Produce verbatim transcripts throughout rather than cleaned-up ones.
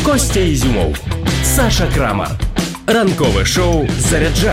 Костя Ізюмов, Саша Крамар. Ранкове шоу «Заряджай»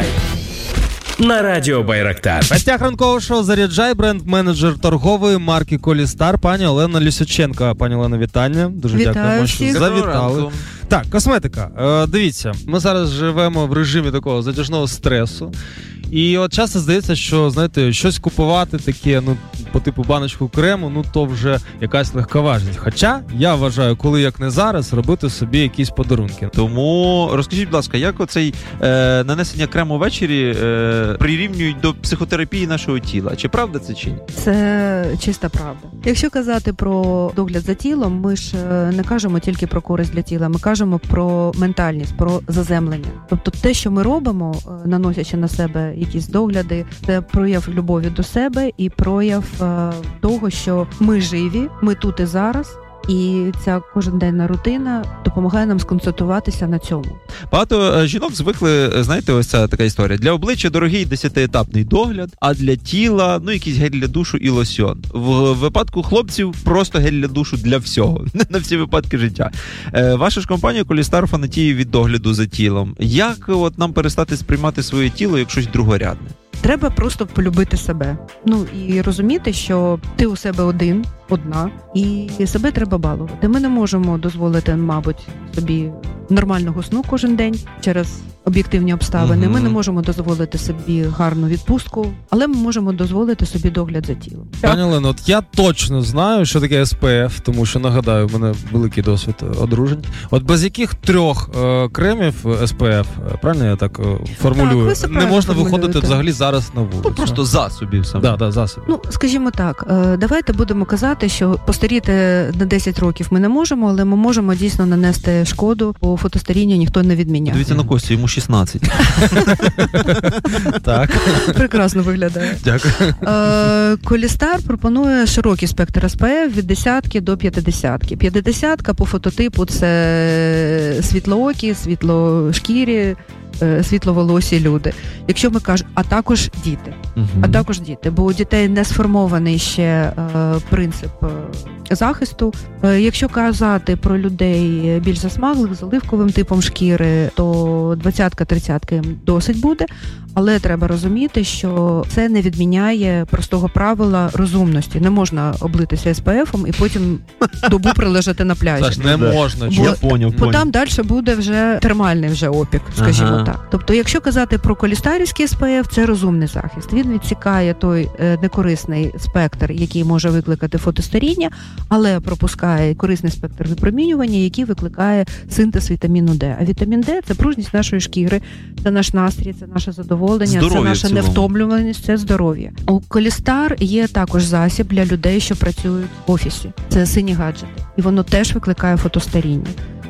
на радіо Байрактар. В гостях ранкового шоу «Заряджай» бренд-менеджер торгової марки «Колістар» пані Олена Лісюченко. Пані Олена, вітання. Дуже Вітаю дякуємо, що всіх. завітали. Так, косметика. Е, дивіться, ми зараз живемо в режимі такого затяжного стресу. І от часто здається, що, знаєте, щось купувати таке, ну, по типу баночку крему, ну, то вже якась легковажність. Хоча, я вважаю, коли як не зараз, робити собі якісь подарунки. Тому розкажіть, будь ласка, як оцей е, нанесення крему ввечері е, прирівнюють до психотерапії нашого тіла? Чи правда це чи ні? Це чиста правда. Якщо казати про догляд за тілом, ми ж не кажемо тільки про користь для тіла, ми кажемо про ментальність, про заземлення. Тобто те, що ми робимо, наносячи на себе якісь догляди, це прояв любові до себе і прояв е, того, що ми живі, ми тут і зараз, і ця коженденна рутина допомагає нам сконцентруватися на цьому. Багато жінок звикли, знаєте, ось ця така історія. Для обличчя дорогий десятиетапний догляд, а для тіла, ну, якийсь гель для душу і лосьон. В випадку хлопців просто гель для душу для всього, на всі випадки життя. Е, ваша ж компанія «Колістар» фанатіє від догляду за тілом. Як от нам перестати сприймати своє тіло як щось другорядне? Треба просто полюбити себе. Ну і розуміти, що ти у себе один, одна, і себе треба балувати. Ми не можемо дозволити, мабуть, собі нормального сну кожен день через об'єктивні обставини. Mm-hmm. Ми не можемо дозволити собі гарну відпустку, але ми можемо дозволити собі догляд за тілом. Пані Олено, от я точно знаю, що таке ес пе еф, тому що, нагадаю, в мене великий досвід одружень. От без яких трьох е, кремів ес пе еф, правильно я так е, формулюю, так, не можна виходити взагалі зараз на вулицю? Ну, просто засобів саме. Да, да, засобів. Ну, скажімо так, е, давайте будемо казати, що постаріти на десять років ми не можемо, але ми можемо дійсно нанести шкоду, бо фотостаріння ніхто не відміняє. Дивіться на Костю, йому шістнадцять. Так. Прекрасно виглядає. Дякую. «Колістар» пропонує широкий спектр ес пе еф від десятки до п'ятидесятки. П'ятидесятка по фототипу – це світлоокі, світлошкірі, світловолосі люди. Якщо ми кажемо, а також діти. Uh-huh. А також діти, бо у дітей не сформований ще е, принцип е, захисту. Е, якщо казати про людей більш засмаглих, з оливковим типом шкіри, то двадцятка-тридцятка досить буде, але треба розуміти, що це не відміняє простого правила розумності. Не можна облитися ес пе ефом і потім добу прилежати на пляжі. Саш, не можна. Бо, я поняв, бо там далі буде вже термальний вже опік, скажімо ага. так. Тобто, якщо казати про колістарівський ес пе еф, це розумний захист. Він відсікає той е, некорисний спектр, який може викликати фотостаріння, але пропускає корисний спектр випромінювання, який викликає синтез вітаміну Д. А вітамін Д – це пружність нашої шкіри, це наш настрій, це наше задоволення, здоров'я, це наша невтомлюваність, це здоров'я. У «Колістар» є також засіб для людей, що працюють в офісі. Це сині гаджети. І воно теж викликає фотостаріння.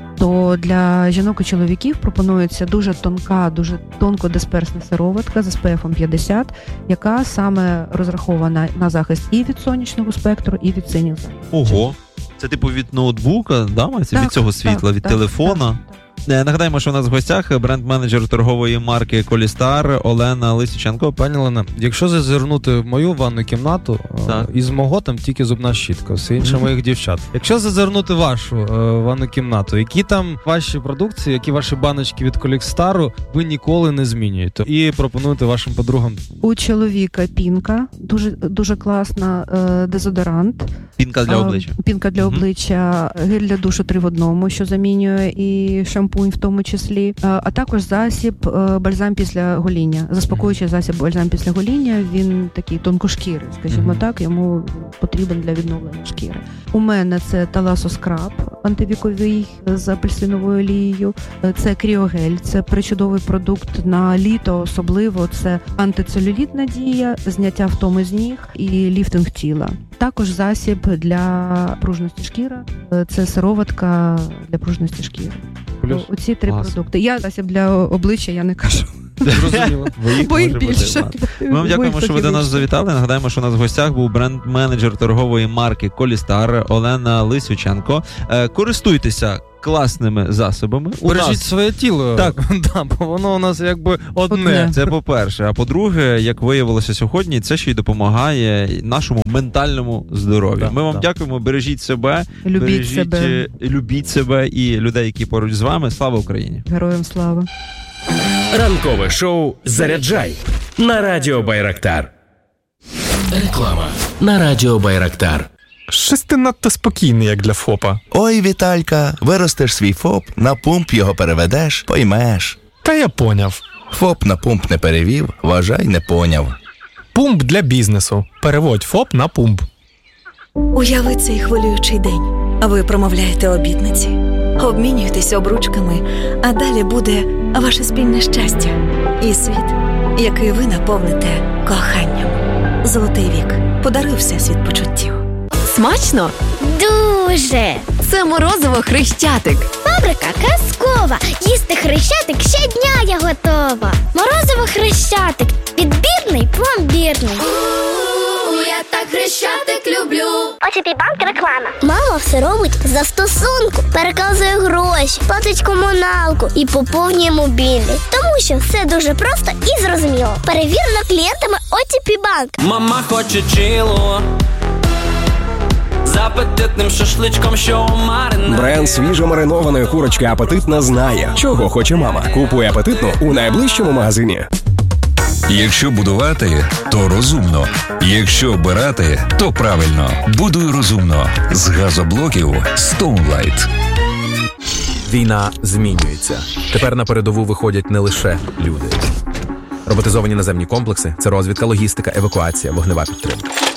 То для жінок і чоловіків пропонується дуже тонка, дуже тонкодисперсна сироватка з ес пе ефом п'ятдесят, яка саме розрахована на захист і від сонячного спектру, і від синіх захистів. Ого! Це типу від ноутбука, да, мається? Від цього світла, так, від так, телефона? Так, так. Нагадаємо, що у нас в гостях бренд-менеджер торгової марки «Колістар» Олена Лисюченко. Пані Олена, якщо зазирнути в мою ванну кімнату, так. із мого там тільки зубна щітка, все інше моїх дівчат. Якщо зазирнути вашу е, ванну кімнату, які там ваші продукції, які ваші баночки від «Колістару» ви ніколи не змінюєте і пропонуєте вашим подругам? У чоловіка пінка, дуже, дуже класна, е, дезодорант. Пінка для обличчя. Е, пінка для обличчя, гель для душу три в одному, що замінює і шампунь в тому числі, а також засіб бальзам після гоління. Заспокоюючий засіб бальзам після гоління, він такий тонкошкірий, скажімо mm-hmm. так, йому потрібен для відновлення шкіри. У мене це Таласо скраб антивіковий з апельсиновою олією, це кріогель, це причудовий продукт на літо, особливо це антицелюлітна дія, зняття втоми з ніг і ліфтинг тіла. Також засіб для пружності шкіри, це сироватка для пружності шкіри. Плюс. Оці три Клас. Продукти. Я засіб для обличчя, я не кажу. Зрозуміло. Бо їх більше. Ми вам дякуємо, що ви до нас завітали. Нагадаємо, що у нас в гостях був бренд-менеджер торгової марки «Колістар» Олена Лисюченко. Користуйтеся класними засобами. У Бережіть нас... своє тіло. Так. Да, бо воно у нас якби одне. Одне. Це по-перше. А по-друге, як виявилося сьогодні, це ще й допомагає нашому ментальному здоров'ю. Да, Ми вам да. дякуємо, бережіть себе, Любіть бережіть, себе. е, любіть себе і людей, які поруч з вами. Слава Україні! Героям слава. Ранкове шоу «Заряджай» на Радіо Байрактар. Реклама на Радіо Байрактар. Щось ти надто спокійний, як для ФОПа. Ой, Віталька, виростеш свій ФОП, на пумп його переведеш, поймеш. Та я поняв. ФОП на пумп не перевів, вважай, не поняв. Пумп для бізнесу. Переводь ФОП на пумп. Уяви цей хвилюючий день. Ви промовляєте обітниці, обмінюєтесь обручками, а далі буде ваше спільне щастя і світ, який ви наповните коханням. Золотий вік. Подаруй всесвіт почуттів. Смачно? Дуже! Це морозиво Хрещатик. Фабрика казкова. Їсти Хрещатик щодня я готова. Морозиво Хрещатик. Підбірний, пломбірний. Я так Хрещатик люблю. Отіпі-банк реклама. Мама все робить за стосунку. Переказує гроші, платить комуналку і поповнює мобільний. Тому що все дуже просто і зрозуміло. Перевірено клієнтами Отіпі-банк. Мама хоче чило з апетитним шашличком, що у маринаді. Бренд свіжомаринованої курочки «Апетитна» знає, чого хоче мама. Купуй «Апетитну» у найближчому магазині. Якщо будувати, то розумно. Якщо обирати, то правильно. Будуй розумно. З газоблоків Stoneline. Війна змінюється. Тепер на передову виходять не лише люди. Роботизовані наземні комплекси – це розвідка, логістика, евакуація, вогнева підтримка.